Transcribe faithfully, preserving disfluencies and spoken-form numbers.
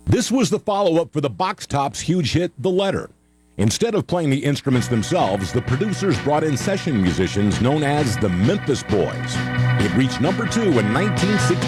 This was the follow-up for the Box Tops' huge hit, The Letter. Instead of playing the instruments themselves, the producers brought in session musicians known as the Memphis Boys. It reached number two in nineteen sixty.